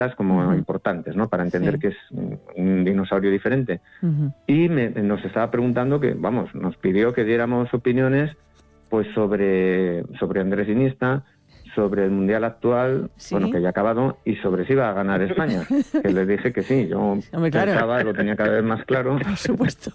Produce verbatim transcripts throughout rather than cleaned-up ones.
como uh-huh. importantes, ¿no? Para entender sí. que es un, un dinosaurio diferente. Uh-huh. Y me, nos estaba preguntando que, vamos, nos pidió que diéramos opiniones pues sobre, sobre Andrés Iniesta, sobre el Mundial actual, ¿Sí? bueno, que ya ha acabado, y sobre si iba a ganar España. Que le dije que sí, yo Hombre, claro. pensaba, lo tenía cada vez más claro. Por supuesto.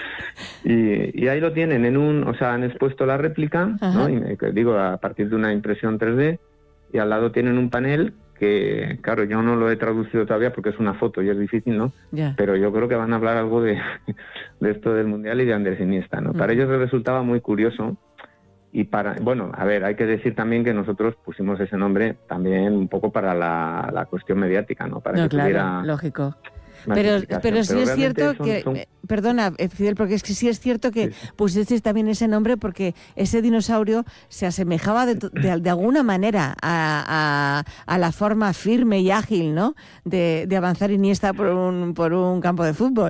y, y ahí lo tienen, en un, o sea, han expuesto la réplica, Ajá. ¿no? Y me, digo, a partir de una impresión tres D, y al lado tienen un panel que, claro, yo no lo he traducido todavía porque es una foto y es difícil, ¿no? Yeah. Pero yo creo que van a hablar algo de, de esto del Mundial y de Andrés Iniesta, ¿no? Uh-huh. Para ellos les resultaba muy curioso. Y para, bueno, a ver, hay que decir también que nosotros pusimos ese nombre también un poco para la, la cuestión mediática, ¿no? Para no, que claro, tuviera lógico. Pero, pero sí pero es cierto son, que, son... perdona, Fidel, porque es que sí es cierto que sí. pusisteis también ese nombre porque ese dinosaurio se asemejaba de, de, de alguna manera a, a, a la forma firme y ágil, ¿no? De, de avanzar Iniesta por un, por un campo de fútbol.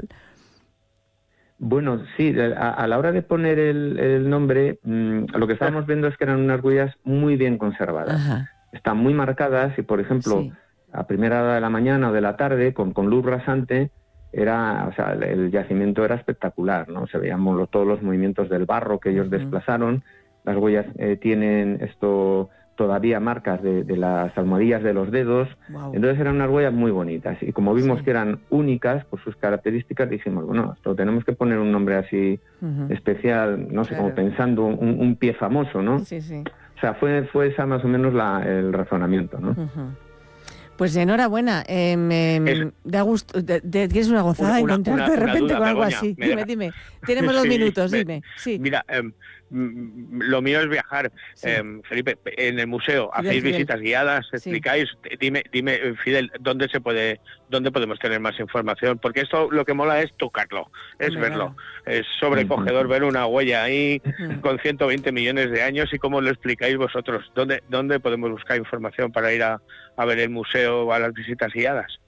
Bueno, sí, a, a la hora de poner el, el nombre, mmm, lo que estábamos viendo es que eran unas huellas muy bien conservadas. Ajá. Están muy marcadas y, por ejemplo, sí. a primera hora de la mañana o de la tarde, con, con luz rasante, era, o sea, el, el yacimiento era espectacular, ¿no? Se veían los, todos los movimientos del barro que ellos uh-huh. desplazaron. Las huellas eh, tienen esto todavía marcas de, de las almohadillas de los dedos. Wow. Entonces eran unas huellas muy bonitas. Y como vimos sí. que eran únicas por sus características, dijimos, bueno, esto tenemos que poner un nombre así uh-huh. especial, no sé, claro. como pensando un, un pie famoso, ¿no? Sí, sí. O sea, fue, fue esa más o menos la, el razonamiento, ¿no? Uh-huh. Pues enhorabuena, eh, me es, da gusto, de, de, es una gozada una, encontrarte una, de repente duda, con algo Begoña, así. Dime, deja... dime, tenemos dos sí, minutos, me, dime. Sí. Mira, eh, lo mío es viajar. Sí. Eh, Felipe, en el museo, Fidel, hacéis Fidel. visitas guiadas, explicáis, sí. dime, dime, Fidel, ¿dónde se puede, dónde podemos tener más información? Porque esto lo que mola es tocarlo, es Hombre, verlo. Claro. Es sobrecogedor uh-huh. ver una huella ahí uh-huh. con ciento veinte millones de años y cómo lo explicáis vosotros. ¿Dónde, dónde podemos buscar información para ir a, a ver el museo o a las visitas guiadas?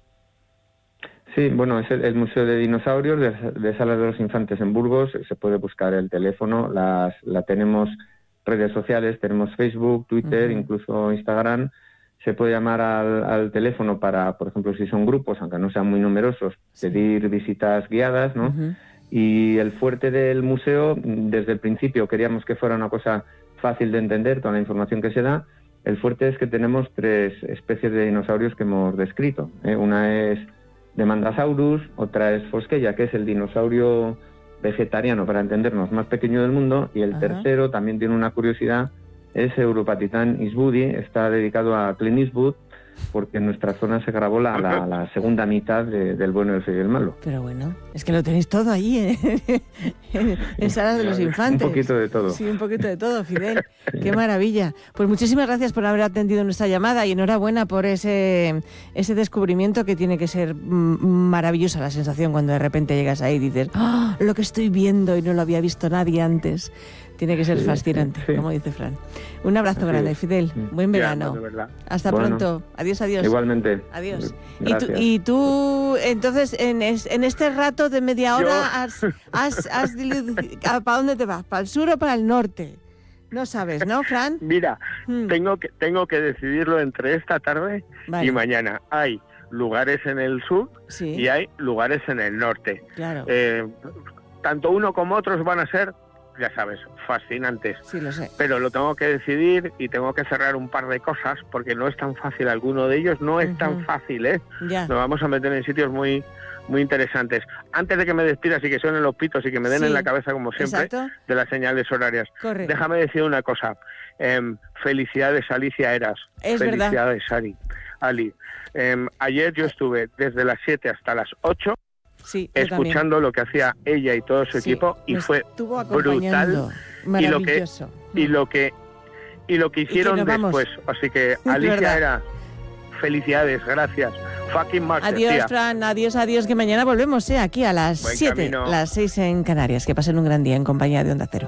Sí, bueno, es el, el Museo de Dinosaurios de, de Salas de los Infantes en Burgos. Se puede buscar el teléfono, las, la tenemos redes sociales, tenemos Facebook, Twitter, uh-huh. incluso Instagram. Se puede llamar al, al teléfono para, por ejemplo, si son grupos, aunque no sean muy numerosos, sí. pedir visitas guiadas, ¿no? Uh-huh. Y el fuerte del museo, desde el principio queríamos que fuera una cosa fácil de entender, toda la información que se da. El fuerte es que tenemos tres especies de dinosaurios que hemos descrito, ¿eh? Una es Demandasaurus, otra es Fosqueya, que es el dinosaurio vegetariano, para entendernos, más pequeño del mundo, y el Ajá. tercero también tiene una curiosidad, es Europatitan eastwoodi, está dedicado a Clint Eastwood, porque en nuestra zona se grabó la, la, la segunda mitad de, del Bueno, el Feo y el Malo. Pero bueno, es que lo tenéis todo ahí, ¿eh? en, en Salas de los Infantes. Un poquito de todo. Sí, un poquito de todo, Fidel. Qué maravilla. Pues muchísimas gracias por haber atendido nuestra llamada y enhorabuena por ese, ese descubrimiento que tiene que ser maravillosa la sensación cuando de repente llegas ahí y dices, ¡oh, lo que estoy viendo y no lo había visto nadie antes! Tiene que ser sí, fascinante, sí, sí. como dice Fran. Un abrazo Así grande, es. Fidel. Sí. Buen verano. Ya, Hasta bueno, pronto. Adiós, adiós. Igualmente. Adiós. Y tú, y tú, entonces, en, es, en este rato de media hora, Yo... has, has, has ¿para dónde te vas? ¿Para el sur o para el norte? No sabes, ¿no, Fran? Mira, hmm. tengo, que, tengo que decidirlo entre esta tarde vale. y mañana. Hay lugares en el sur sí. y hay lugares en el norte. Claro. Eh, tanto uno como otros van a ser, ya sabes, fascinantes. Sí, lo sé. Pero lo tengo que decidir y tengo que cerrar un par de cosas porque no es tan fácil alguno de ellos, no es uh-huh. tan fácil, ¿eh? Ya. Nos vamos a meter en sitios muy muy interesantes. Antes de que me despidas y que suenen los pitos y que me den sí. en la cabeza, como siempre, Exacto. de las señales horarias. Correcto. Déjame decir una cosa. Eh, felicidades, Alicia Eras. Es felicidades, verdad. Ali. Ali. Eh, ayer yo estuve desde las siete hasta las ocho Sí, escuchando lo que hacía ella y todo su sí, equipo y fue brutal y lo que y lo que y lo que hicieron que después, así que Alicia era felicidades, gracias, fucking master, adiós tía. Fran, adiós, adiós, que mañana volvemos, ¿eh? Aquí a las siete, las seis en Canarias, que pasen un gran día en compañía de Onda Cero.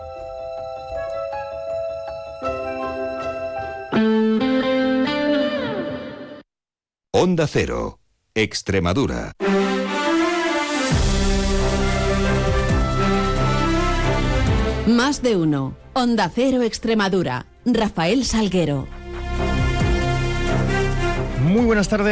Onda Cero, Extremadura. Más de uno. Onda Cero Extremadura. Rafael Salguero. Muy buenas tardes.